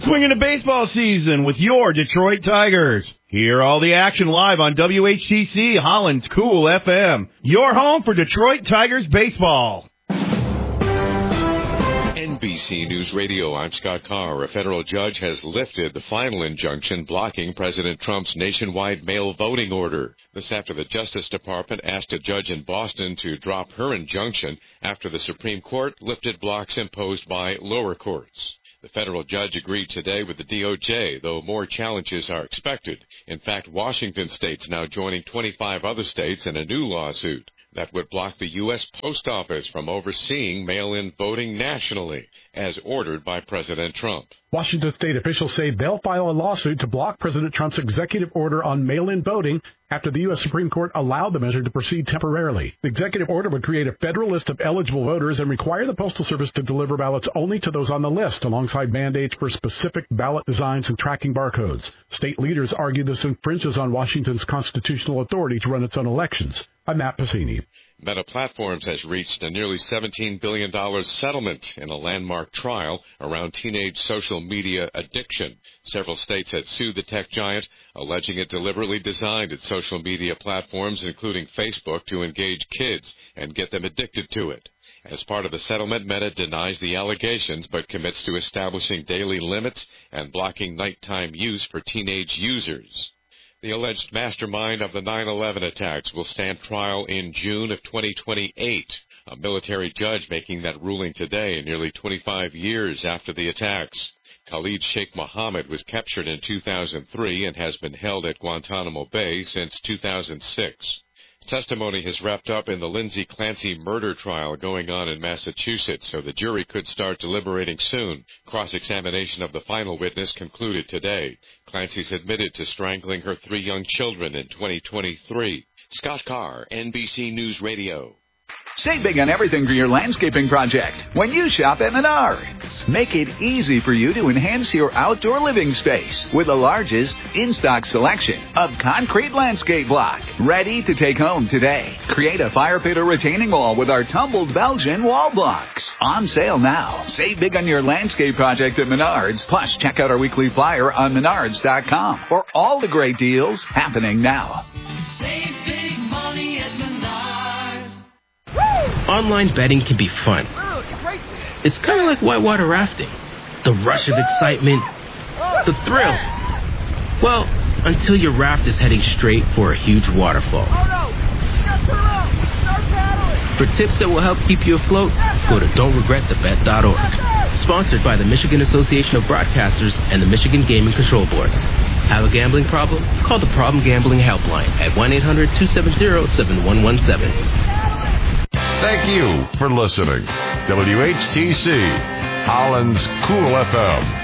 Swinging to baseball season with your Detroit Tigers. Hear all the action live on WHTC Holland's Cool FM. Your home for Detroit Tigers baseball. NBC News Radio, I'm Scott Carr. A federal judge has lifted the final injunction blocking President Trump's nationwide mail voting order. This after the Justice Department asked a judge in Boston to drop her injunction after the Supreme Court lifted blocks imposed by lower courts. The federal judge agreed today with the DOJ, though more challenges are expected. In fact, Washington state's now joining 25 other states in a new lawsuit that would block the U.S. Post Office from overseeing mail-in voting nationally, as ordered by President Trump. Washington state officials say they'll file a lawsuit to block President Trump's executive order on mail-in voting after the U.S. Supreme Court allowed the measure to proceed temporarily. The executive order would create a federal list of eligible voters and require the Postal Service to deliver ballots only to those on the list, alongside mandates for specific ballot designs and tracking barcodes. State leaders argue this infringes on Washington's constitutional authority to run its own elections. I'm Matt Pacini. Meta Platforms has reached a nearly $17 billion settlement in a landmark trial around teenage social media addiction. Several states had sued the tech giant, alleging it deliberately designed its social media platforms, including Facebook, to engage kids and get them addicted to it. As part of the settlement, Meta denies the allegations but commits to establishing daily limits and blocking nighttime use for teenage users. The alleged mastermind of the 9/11 attacks will stand trial in June of 2028. A military judge making that ruling today, nearly 25 years after the attacks. Khalid Sheikh Mohammed was captured in 2003 and has been held at Guantanamo Bay since 2006. Testimony has wrapped up in the Lindsay Clancy murder trial going on in Massachusetts, so the jury could start deliberating soon. Cross-examination of the final witness concluded today. Clancy's admitted to strangling her 3 young children in 2023. Scott Carr, NBC News Radio. Save big on everything for your landscaping project when you shop at Menards. Make it easy for you to enhance your outdoor living space with the largest in-stock selection of concrete landscape block. Ready to take home today. Create a fire pit or retaining wall with our tumbled Belgian wall blocks. On sale now. Save big on your landscape project at Menards. Plus, check out our weekly flyer on Menards.com for all the great deals happening now. Save big money at Menards. Online betting can be fun. It's kind of like whitewater rafting. The rush of excitement, the thrill. Well, until your raft is heading straight for a huge waterfall. For tips that will help keep you afloat, go to don'tregretthebet.org. Sponsored by the Michigan Association of Broadcasters and the Michigan Gaming Control Board. Have a gambling problem? Call the Problem Gambling Helpline at 1-800-270-7117. Thank you for listening. WHTC, Holland's Cool FM.